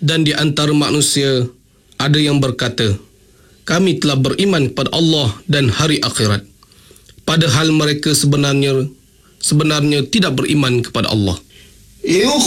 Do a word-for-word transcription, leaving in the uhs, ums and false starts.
Dan di antara manusia ada yang berkata, kami telah beriman kepada Allah dan hari akhirat, padahal mereka sebenarnya sebenarnya tidak beriman kepada Allah. يخرج